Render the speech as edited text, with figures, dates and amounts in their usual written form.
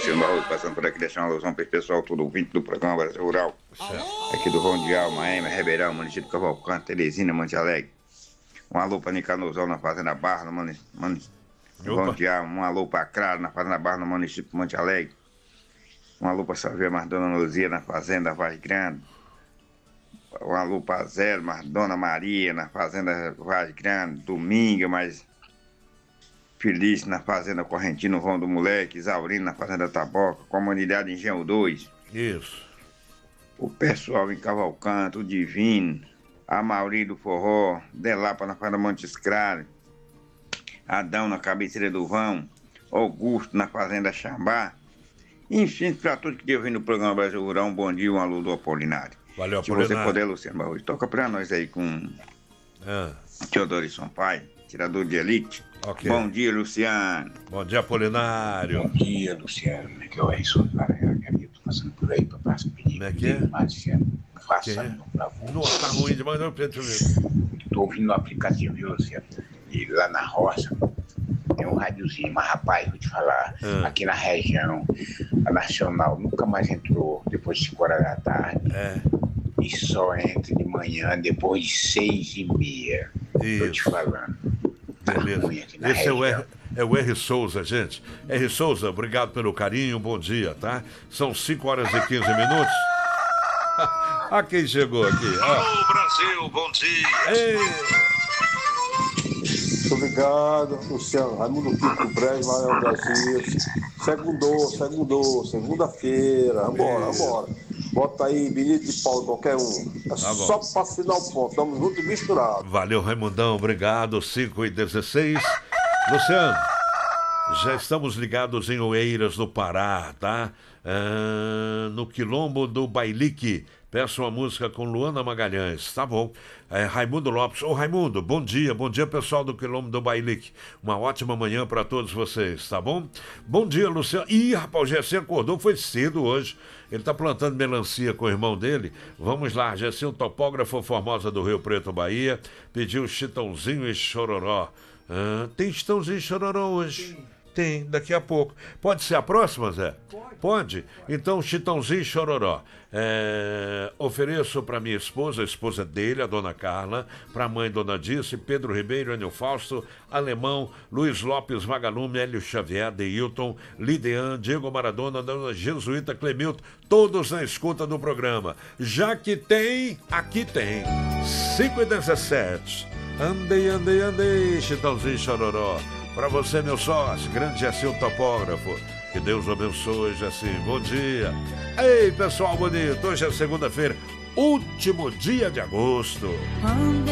Luciano Barroso, passando por aqui, deixar uma alusão para esse pessoal, todo ouvinte do programa Brasil Rural. Aqui do Vão de Alma, Ema, Ribeirão, município de Cavalcante, Teresina, Monte Alegre. Um alô para Nicanozão na Fazenda Barra, no Vão de Alma. Um alô para Claro, na Fazenda Barra, no município de Monte Alegre. Um alô para Salveira Mardona Luzia, na Fazenda Vaz Grande. Um alô para Zé, Dona Maria, na Fazenda Vaz Grande. Domingo, mais feliz na Fazenda Correntino, Vão do Moleque. Isaurino, na Fazenda Taboca. Comunidade Engenho 2. Isso. O pessoal em Cavalcante, o Divino. A Mauri do Forró. Delapa, na Fazenda Montes Claros. Adão, na cabeceira do Vão. Augusto, na Fazenda Xambá. Enfim, para todos que devem no programa Brasil Rural, um bom dia, um alô do Apolinário. Valeu, Se Apolinário. você puder, Luciano Barroso, toca pra nós aí com Teodoro Sampaio, tirador de elite. Okay. Bom dia, Luciano. Bom dia, Apolinário. Bom dia, Luciano. Como é que é o Risson? Eu tô passando por aí para pedir. Como é que é? Luciano, faça um favor. Nossa, tá ruim demais, não, Pedro. Tô ouvindo no aplicativo, viu, Luciano? E lá na roça tem um rádiozinho, mas rapaz, vou te falar, aqui na região, a Nacional nunca mais entrou depois de 5 horas da tarde. E só entra de manhã depois de 6h30. Tô te falando. Beleza. Esse é o R. Souza, gente. R. Souza, obrigado pelo carinho, bom dia, tá? São 5 horas e 15 minutos. Ah, quem chegou aqui? Alô, Brasil, bom dia. Ei. Muito obrigado, Luciano. Raimundo Pinto do Brejo, Manuel Brasil. Segunda-feira. Vambora. Bota aí, Benito de Paulo, qualquer um. É só pra assinar o ponto. Estamos juntos e misturados. Valeu, Raimundão. Obrigado. 5h16. Luciano, já estamos ligados em Oeiras, no Pará, tá? No Quilombo do Bailique. Peço uma música com Luana Magalhães, tá bom. Raimundo Lopes. Ô, Raimundo, bom dia pessoal do Quilombo do Bailique. Uma ótima manhã para todos vocês, tá bom? Bom dia, Luciano. Ih, rapaz, o Gessi acordou, foi cedo hoje. Ele tá plantando melancia com o irmão dele. Vamos lá, Gessi, um topógrafo Formosa do Rio Preto, Bahia. Pediu Chitãozinho e Chororó. Tem Chitãozinho e Chororó hoje? Tem, daqui a pouco. Pode ser a próxima, Zé? Pode? Então, Chitãozinho e Chororó. Ofereço para minha esposa, a esposa dele, a dona Carla, para a mãe, dona Dice, Pedro Ribeiro, Enio Fausto, Alemão, Luiz Lopes, Vagalume, Hélio Xavier, Deilton, Lidean, Diego Maradona, dona Jesuíta, Clemilton, todos na escuta do programa. Já que tem, aqui tem. 5h17. Andei, Chitãozinho e Chororó. Para você, meu sócio, grande Gessi, o topógrafo. Que Deus o abençoe, Gessi. Bom dia. Ei, pessoal bonito, hoje é segunda-feira, último dia de agosto.